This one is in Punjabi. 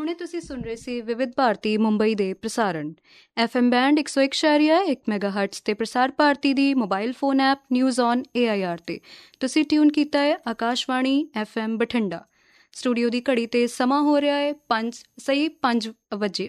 ਹੁਣੇ ਤੁਸੀਂ ਸੁਣ ਰਹੇ ਸੀ ਵਿਵਿਧ ਭਾਰਤੀ ਮੁੰਬਈ ਦੇ ਪ੍ਰਸਾਰਣ। FM ਬੈਂਡ 101.1 ਮੈਗਾਹਰਟਜ਼ ਤੇ ਪ੍ਰਸਾਰ ਭਾਰਤੀ ਦੀ mobile phone app news on AIR ਤੇ ਤੁਸੀਂ ਟਿਊਨ ਕੀਤਾ ਹੈ ਆਕਾਸ਼ਵਾਣੀ FM ਬਠਿੰਡਾ। ਸਟੂਡੀਓ ਦੀ ਘੜੀ ਤੇ ਸਮਾਂ ਹੋ ਰਿਹਾ ਹੈ 5 ਵਜੇ।